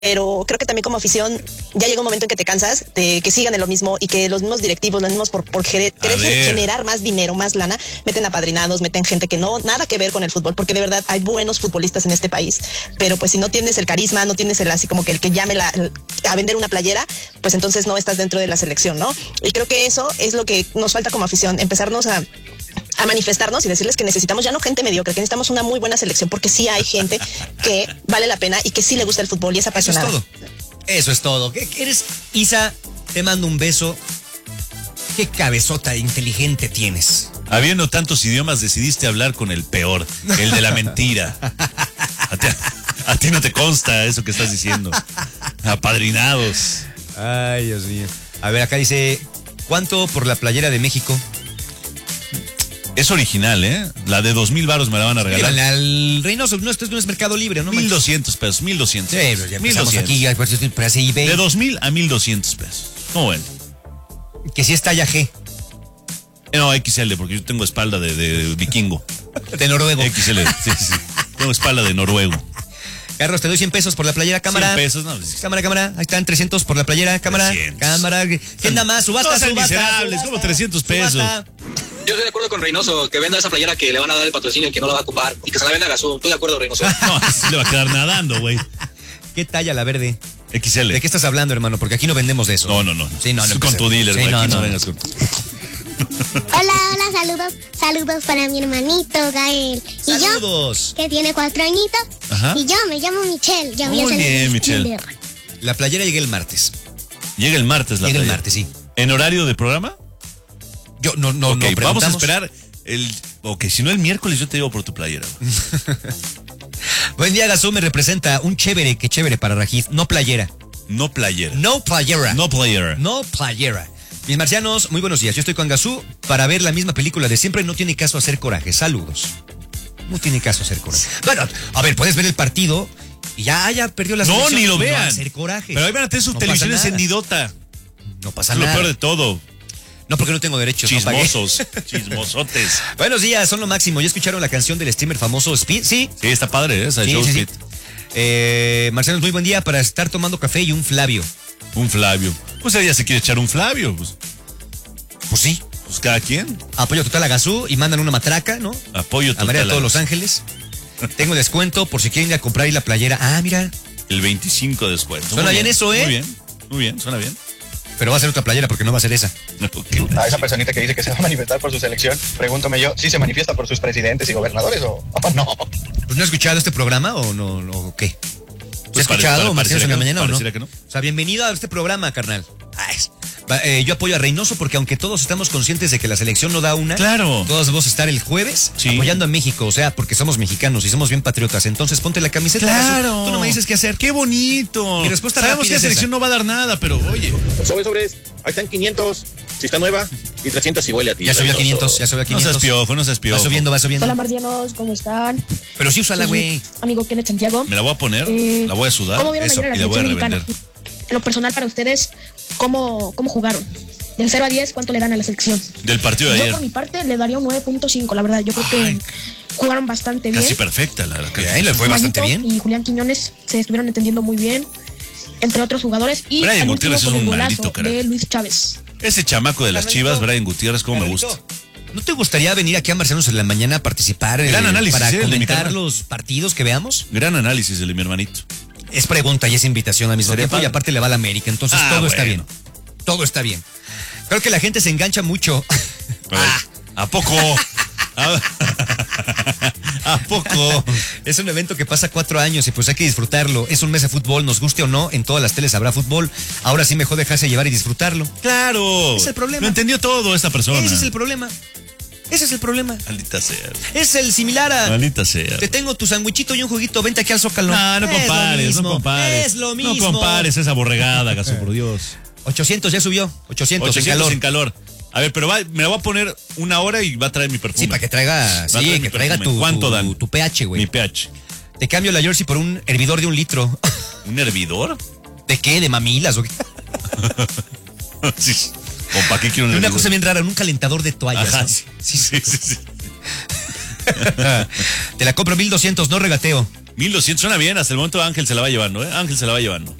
pero creo que también como afición ya llega un momento en que te cansas de que sigan en lo mismo y que los mismos directivos, los mismos por querer generar más dinero, más lana, meten apadrinados, meten gente que no, nada que ver con el fútbol, porque de verdad hay buenos futbolistas en este país, pero pues si no tienes el carisma, no tienes el así como que el que llame a vender una playera, pues entonces no estás dentro de la selección, ¿no? Y creo que eso es lo que nos falta como afición, empezarnos a manifestarnos y decirles que necesitamos ya no gente mediocre, que necesitamos una muy buena selección, porque sí hay gente que vale la pena y que sí le gusta el fútbol y es apasionada. Eso es todo. ¿Qué eres? Isa, te mando un beso. Qué cabezota inteligente tienes. Habiendo tantos idiomas, decidiste hablar con el peor, el de la mentira. A ti no te consta eso que estás diciendo. Apadrinados. Ay, Dios mío. A ver, acá dice, ¿cuánto por la playera de México? Es original, ¿eh? La de 2,000 varos me la van a regalar. Al Reynoso, no, esto no es Mercado Libre, ¿no? 1,200 pesos, 1,200. Sí, pero ya empezamos aquí, por así eBay. De 2,000 a 1,200 pesos. ¿Cómo ven? Que si es talla G. No, XL, porque yo tengo espalda de vikingo. De noruego. XL, sí. Tengo espalda de noruego. Carlos, te doy 100 pesos por la playera, cámara. 100 pesos, no. Cámara. Ahí están 300 por la playera, cámara. 300. Cámara. ¿Quién da más? Subasta. Miserables, como 300 pesos. Yo estoy de acuerdo con Reynoso, que venda esa playera que le van a dar el patrocinio y que no la va a ocupar y que se la venda a Gazú. Estoy de acuerdo, Reynoso. No, se le va a quedar nadando, güey. ¿Qué talla la verde? XL. ¿De qué estás hablando, hermano? Porque aquí no vendemos de eso. No. Sí, no con tu dealer, güey. Sí, no vengas con... Hola, saludos para mi hermanito Gael. Y saludos. yo, que tiene 4 añitos. Ajá. Y yo me llamo Michelle. Ya voy a Muy salir bien, de Michelle. kinder. La playera llega el martes. Llega el martes la Llega el playera. martes, sí. ¿En horario de programa? Yo no Ok, vamos a preguntamos. esperar Ok, si no el miércoles yo te digo por tu playera. Buen día, Gazú, me representa un chévere para Rajiz. No playera. No playera. No playera. No playera. No playera. Mis marcianos, muy buenos días. Yo estoy con Gazú para ver la misma película de siempre. No tiene caso hacer coraje. Saludos. No tiene caso hacer coraje. Bueno, a ver, puedes ver el partido y ya perdió la selección. No, ni lo y vean. No hacer coraje. Pero ahí van a tener su No televisión pasa nada. encendidota. No pasa Es lo nada. peor de todo. No, porque no tengo derechos. no pagué. Chismosos. Chismosotes. Buenos días, son lo máximo. ¿Ya escucharon la canción del streamer famoso Speed? Sí. Sí, está padre, esa de Sí, Joe sí, sí. Speed. Marcianos, muy buen día para estar tomando café y un Flavio. Un Flavio. Pues ella se quiere echar un Flavio. Pues sí. Pues cada quien. Apoyo total a Gazú y mandan una matraca, ¿no? Apoyo A total. María de todos Los Ángeles. Tengo descuento por si quieren ir a comprar ahí la playera. Ah, mira. El 25 de descuento. Suena Muy bien eso, ¿eh? Muy bien, suena bien. Pero va a ser otra playera porque no va a ser esa. Okay. A esa personita que dice que se va a manifestar por su selección, pregúntame yo, ¿sí se manifiesta por sus presidentes y gobernadores o no? Pues no has escuchado este programa o no o qué. ¿Se ha escuchado Marcianos en la mañana o no? Que no. O sea, bienvenido a este programa, carnal. Yo apoyo a Reynoso porque aunque todos estamos conscientes de que la selección no da una, Claro. todos vamos a estar el jueves Sí. apoyando a México, o sea, porque somos mexicanos y somos bien patriotas. Entonces ponte la camiseta. Claro. Tú no me dices qué hacer. Qué bonito. Mi respuesta Sabemos rápida que la es selección esa. no va a dar nada, pero oye. Sobres, ahí están 500, si está nueva, y 300 si huele a ti. Ya subió a 500, ya subió a No 500. seas piojo, no seas piojo. Va subiendo. Hola marcianos, ¿cómo están? Pero sí úsala, Soy güey. su amigo Kenneth Santiago. Me la voy a poner, la voy a sudar. ¿Cómo vieron Eso, ayer a y la la voy a selección revender. mexicana? En lo personal para ustedes, ¿cómo jugaron? Del 0 a 10, ¿cuánto le dan a la selección? Del partido de Yo ayer. por mi parte le daría un 9.5, la verdad. Yo creo que jugaron bastante bien. Casi perfecta la Ahí le fue bastante Juanito bien. y Julián Quiñones se estuvieron entendiendo muy bien, entre otros jugadores. Y Brian al último Gutiérrez es con el un golazo maldito crack. de Luis Chávez. Ese chamaco de las Chivas, Brian Gutiérrez, cómo me gusta. ¿No te gustaría venir aquí a Marcianos en la mañana a participar? Gran análisis, para el de mi comentar canal. los partidos que veamos. Gran análisis el de mi hermanito. Es pregunta y es invitación al mismo Sería tiempo y padre. aparte le va a la América, entonces todo está bueno. bien. Todo está bien. Creo que la gente se engancha mucho. ¿A poco? ¿A poco? Es un evento que pasa 4 años y pues hay que disfrutarlo. Es un mes de fútbol, nos guste o no, en todas las teles habrá fútbol. Ahora sí mejor dejarse llevar y disfrutarlo. Claro. Es el problema. Lo entendió todo esta persona. Ese es el problema. Ese es el problema. Maldita sea. Es el similar a... Maldita sea. Te tengo tu sandwichito y un juguito, vente aquí al Zócalo. No compares, no compares. Es lo mismo. No compares esa borregada, Gaso, por Dios. 800 ya subió. 800 en calor. en calor. A ver, pero me la voy a poner 1 hora y va a traer mi perfume. Sí, para que traiga, Va a traer mi que traiga perfume. ¿Cuánto dan? tu pH, güey. Mi pH. Te cambio la jersey por un hervidor de 1 litro. ¿Un hervidor? ¿De qué? ¿De mamilas o qué? Sí. ¿O para qué quiero un Una hervidor? cosa bien rara, un calentador de toallas. Ajá, ¿no? sí. Te la compro 1200, no regateo. 1200 suena bien, hasta el momento Ángel se la va llevando, Ángel se la va llevando.